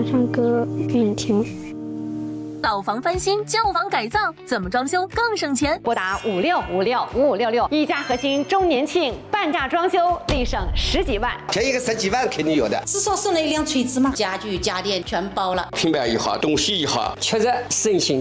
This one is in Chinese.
上个云厅。 老房翻新，旧房改造，怎么装修更省钱？ 拨打56565566，一家核心周年庆半价装修，立省10几万， 便宜个10几万肯定有的。 至少省了一辆锤子嘛，家具家电全包了。 平板一号，东西一号， 确实省心。